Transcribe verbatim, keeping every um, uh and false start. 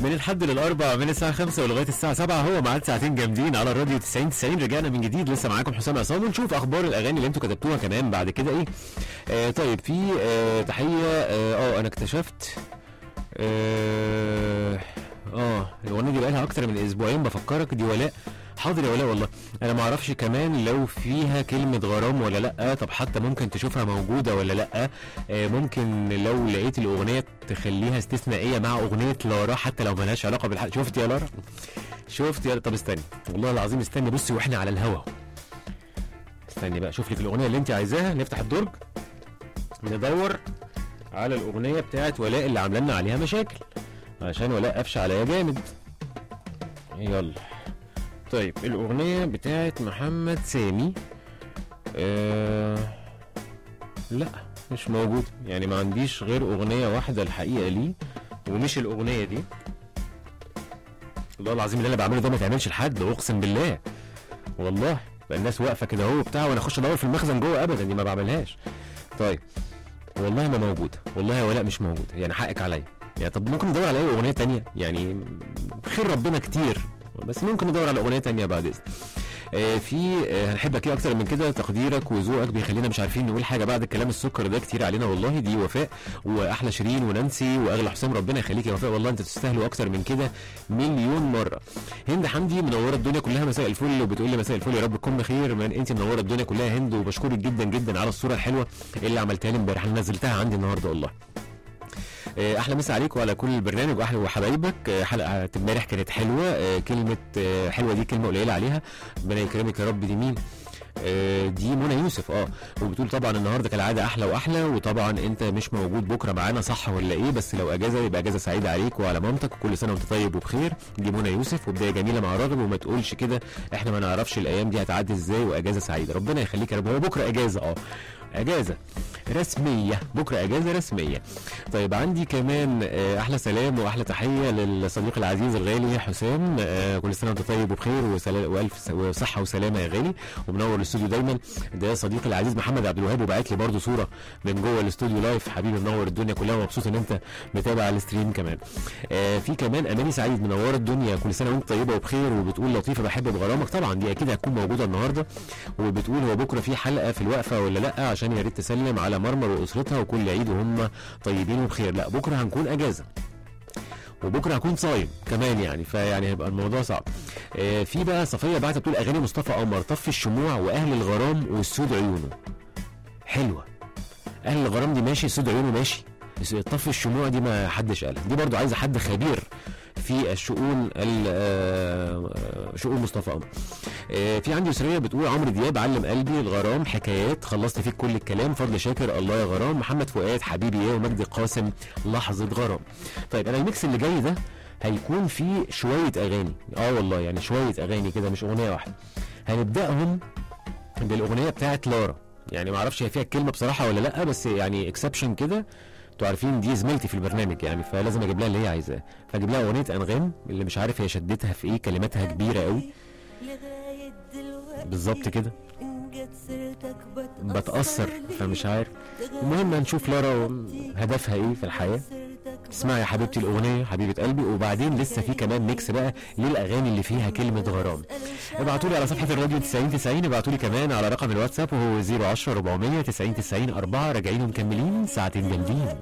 من الحد للاربع من الساعه خمسة ولغايه الساعه سبعة هو ميعاد ساعتين جامدين على الراديو تسعين تسعين. رجعنا من جديد، لسه معاكم حسام عصام، ونشوف اخبار الاغاني اللي انتوا كتبتوها كمان بعد كده ايه. آه طيب في آه تحيه اه, آه انا اكتشفت اه, آه الاغنيه دي بقالها اكتر من اسبوعين بفكرك. دي ولاء. حاضر يا ولاء والله. انا ما اعرفش كمان لو فيها كلمه غرام ولا لا. طب حتى ممكن تشوفها موجوده ولا لا. آه ممكن لو لقيت الاغنيه تخليها استثنائيه مع اغنيه لارا حتى لو ملهاش علاقه بالحق. شفت يا لارا؟ شفت يا. طب استني والله العظيم استني، بصي واحنا على الهوا. استني بقى شوف لك الاغنيه اللي انت عايزاها. نفتح الدرج ندور على الاغنيه بتاعت ولاء اللي عامله لنا عليها مشاكل، عشان ولاء قفش عليا جامد. يلا طيب الأغنية بتاعت محمد سامي. آه لا مش موجود، يعني ما عنديش غير أغنية واحدة الحقيقة ليه، ومش الأغنية دي. والله العظيم اللي أنا بعمله ده ما تعملش لحد، أقسم بالله والله. بقى الناس واقفة كده اهو بتاع وأنا أخش أدور في المخزن جوه، أبدا دي ما بعملهاش. طيب والله ما موجودة، والله يا ولاء مش موجودة، يعني حقك عليا. يعني طب ممكن ندور على أي أغنية تانية، يعني خير ربنا كتير، بس ممكن ندور على اغنيه تانية بعد اذن. آه في آه هنحبك ايه اكتر من كده. تقديرك وذوقك بيخلينا مش عارفين نقول حاجه بعد الكلام السكر ده كتير علينا والله. دي وفاء واحلى شيرين ونانسي واغلى حسام. ربنا يخليك يا وفاء، والله انت تستاهلوا اكتر من كده مليون مره. هند حمدي منوره الدنيا كلها، مساء الفل، وبتقول لي مساء الفل يا رب تكون بخير. من انت منوره الدنيا كلها هند، وبشكرك جدا جدا على الصوره الحلوه اللي عملتها لي امبارح، انا نزلتها عندي النهارده والله. احلى مسا عليك وعلى كل البرنامج واحلى وحبايبك. حلقه امبارح كانت حلوه. كلمه حلوه دي كلمه قليله عليها، ربنا يكرمك يا رب. دي مين؟ دي منى يوسف. اه وبتقول طبعا النهارده كالعاده احلى واحلى، وطبعا انت مش موجود بكره معانا صح ولا ايه؟ بس لو اجازه يبقى اجازه سعيده عليك وعلى مامتك، وكل سنه وانت طيب وبخير. دي منى يوسف، وبدايه جميله مع راغب. وما تقولش كده احنا ما نعرفش الايام دي هتعدي ازاي، واجازه سعيده. ربنا يخليك يا رب. هو بكره اجازه، اه اجازه رسميه، بكره اجازه رسميه. طيب عندي كمان احلى سلام واحلى تحيه للصديق العزيز الغالي حسام. كل سنه وانت طيب وبخير والف صحه وسلامه يا غالي، ومنور الاستوديو دايما. ده صديقي العزيز محمد عبد الوهاب، وبعت لي برده صوره من جوه الاستوديو لايف. حبيبي منور الدنيا كلها، ومبسوط ان انت متابع الستريم كمان. في كمان اماني سعيد منور الدنيا، كل سنه وانت طيبه وبخير، وبتقول لطيفه بحب بغرامك. طبعا دي اكيد هتكون موجوده النهارده. وبتقول هو بكره في حلقه في الوقفه ولا لا، عشان يا ريت تسلم على مرمر واسرتها وكل عيد وهم طيبين وبخير. لا بكره هنكون اجازه، وبكره هكون صايم كمان، يعني فيعني هيبقى الموضوع صعب. آه في بقى صفيه بعت بتقول اغاني مصطفى قمر طفي الشموع واهل الغرام والسود عيونه. حلوه اهل الغرام دي ماشي، سود عيونه ماشي، طفي الشموع دي ما حدش قالها. دي برضو عايزه حد خبير في الشؤون شؤون مصطفى قمر. في عندي يسريه بتقول عمرو دياب علم قلبي الغرام حكايات، خلصت فيك كل الكلام، فضل شاكر الله يا غرام. محمد فؤاد حبيبي يا، ومجدي قاسم لحظه غرام. طيب انا الميكس اللي جاي ده هيكون فيه شويه اغاني، اه والله يعني شويه اغاني كده مش اغنيه واحده. هنبداهم بالاغنيه بتاعت لارا، يعني ما اعرفش هي فيها الكلمه بصراحه ولا لا، بس يعني اكسبشن كده. انتوا عارفين دي زميلتي في البرنامج يعني، فلازم اجيب لها اللي هي عايزاه. فاجيب لها اغنيه انغام اللي مش عارف هي شدتها في ايه، كلماتها كبيره قوي بالظبط كده، بتاثر فمش عارف. المهم هنشوف لارا هدفها ايه في الحياه. اسمعي يا حبيبتي الاغنيه حبيبه قلبي، وبعدين لسه في كمان ميكس بقى للاغاني اللي فيها كلمه غرام. ابعتوا لي على صفحه الراديو تسعين تسعين، ابعتوا لي كمان على رقم الواتساب وهو صفر عشرة أربعمية تسعين تسعين أربعة. راجعين ومكملين ساعتين جامدين.